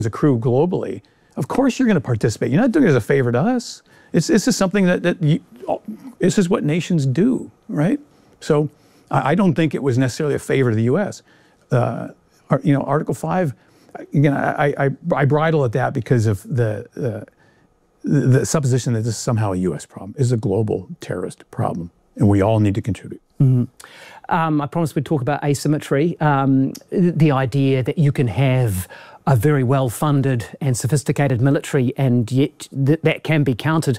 accrue globally, of course you're going to participate. You're not doing it as a favor to us. This is something this is what nations do, right? So I don't think it was necessarily a favor to the U.S. Article 5, again, I bridle at that because of the supposition that this is somehow a U.S. problem. This is a global terrorist problem, and we all need to contribute. Mm-hmm. I promised we'd talk about asymmetry, the idea that you can have a very well-funded and sophisticated military, and yet that can be countered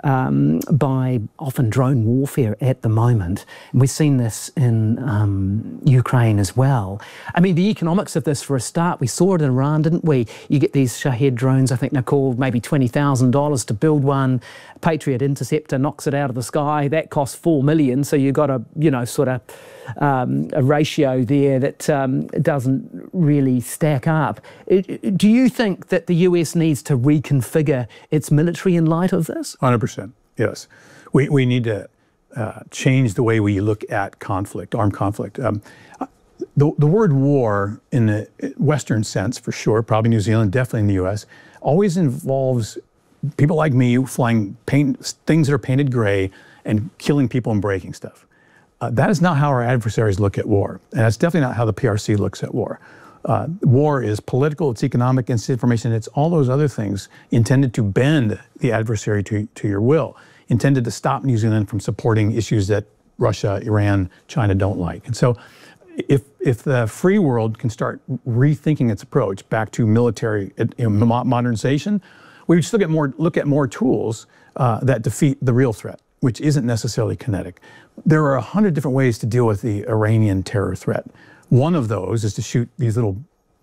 by often drone warfare at the moment. And we've seen this in Ukraine as well. I mean, the economics of this, for a start, we saw it in Iran, didn't we? You get these Shahed drones, I think they're called, maybe $20,000 to build one. Patriot Interceptor knocks it out of the sky. That costs $4 million, so you've got a, sort of a ratio there that doesn't really stack up. Do you think that the US needs to reconfigure its military in light of this? 100%, yes. We need to change the way we look at conflict, armed conflict. The word war in the Western sense, for sure, probably New Zealand, definitely in the US, always involves people like me flying things that are painted gray and killing people and breaking stuff. That is not how our adversaries look at war. And that's definitely not how the PRC looks at war. War is political, it's economic, it's information, it's all those other things intended to bend the adversary to your will, intended to stop New Zealand from supporting issues that Russia, Iran, China don't like. And so if the free world can start rethinking its approach back to military modernization, we would still look at more tools that defeat the real threat, which isn't necessarily kinetic. There are 100 different ways to deal with the Iranian terror threat. One of those is to shoot these little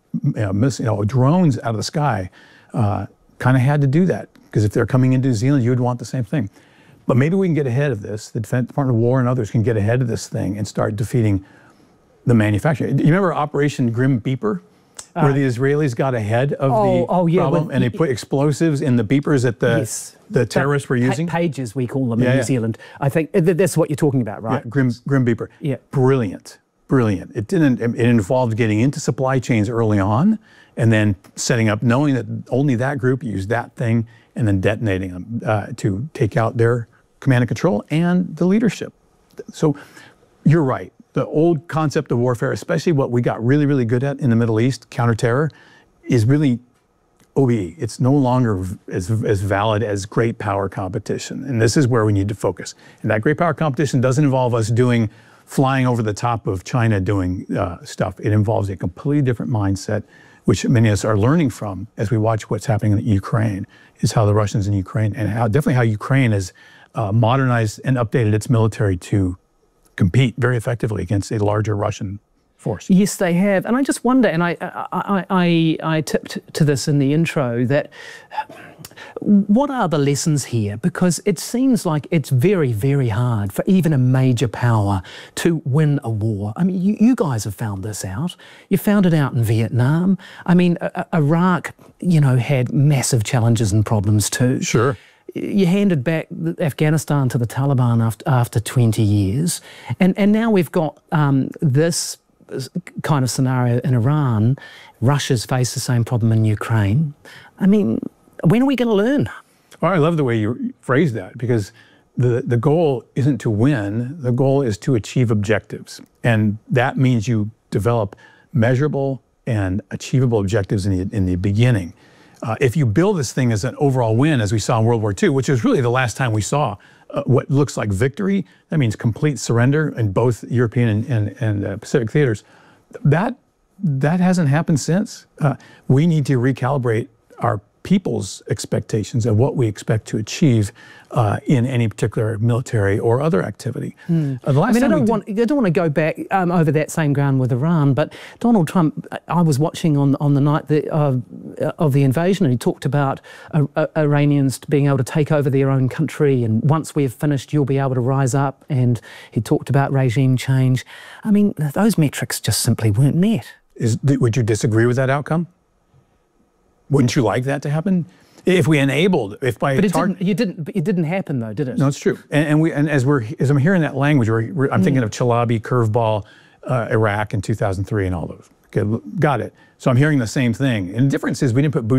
drones out of the sky. Kind of had to do that, because if they're coming into New Zealand, you would want the same thing. But maybe we can get ahead of this. The Defense Department of War and others can get ahead of this thing and start defeating the manufacturer. Do you remember Operation Grim Beeper? Where the Israelis got ahead of the problem, and they put explosives in the beepers that the terrorists were using? Pages, we call them in New Zealand. I think that's what you're talking about, right? Yeah, Grim Beeper. Yeah. Brilliant. It involved getting into supply chains early on, and then setting up, knowing that only that group used that thing, and then detonating them to take out their command and control and the leadership. So you're right. The old concept of warfare, especially what we got really, really good at in the Middle East, counterterror, is really OBE. It's no longer as valid as great power competition. And this is where we need to focus. And that great power competition doesn't involve us flying over the top of China doing stuff. It involves a completely different mindset, which many of us are learning from as we watch what's happening in Ukraine, is how the Russians in Ukraine, and definitely how Ukraine has modernized and updated its military to compete very effectively against a larger Russian force. Yes, they have. And I just wonder, and I tipped to this in the intro, that what are the lessons here? Because it seems like it's very, very hard for even a major power to win a war. I mean, you guys have found this out. You found it out in Vietnam. I mean, Iraq, had massive challenges and problems too. Sure. You handed back Afghanistan to the Taliban after 20 years. And now we've got this kind of scenario in Iran. Russia's faced the same problem in Ukraine. I mean, when are we going to learn? Well, I love the way you phrase that, because the goal isn't to win. The goal is to achieve objectives. And that means you develop measurable and achievable objectives in the beginning. If you build this thing as an overall win, as we saw in World War II, which is really the last time we saw what looks like victory, that means complete surrender in both European and Pacific theaters, that hasn't happened since. We need to recalibrate our people's expectations of what we expect to achieve in any particular military or other activity. I don't want to go back over that same ground with Iran, but Donald Trump, I was watching on the night of the invasion, and he talked about Iranians being able to take over their own country, and once we have finished, you'll be able to rise up, and he talked about regime change. I mean, those metrics just simply weren't met. Would you disagree with that outcome? Wouldn't you like that to happen? If we enabled, if by but it didn't happen though, did it? No, it's true. And as I'm hearing that language, I'm thinking of Chalabi, curveball, Iraq in 2003, and all those. Okay, got it. So I'm hearing the same thing. And the difference is we didn't put boots